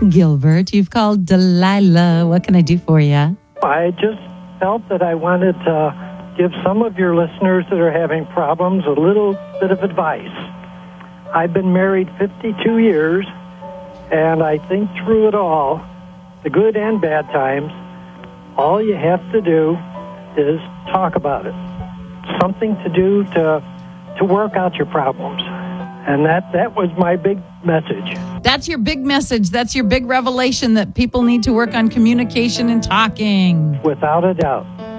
Gilbert, you've called Delilah. What can I do for you? I just felt that I wanted to give some of your listeners that are having problems a little bit of advice. I've been married 52 years, and I think through it all, the good and bad times, all you have to do is talk about it. Something to do to work out your problems. And that was my big message. That's your big message. That's your big revelation that people need to work on communication and talking. Without a doubt.